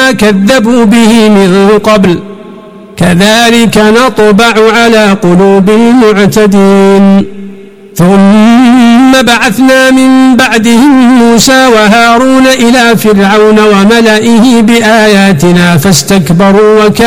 ما كذبوا به من قبل كذلك نطبع على قلوب المعتدين ثم بعثنا من بعدهم موسى وهارون إلى فرعون وملئه بآياتنا فاستكبروا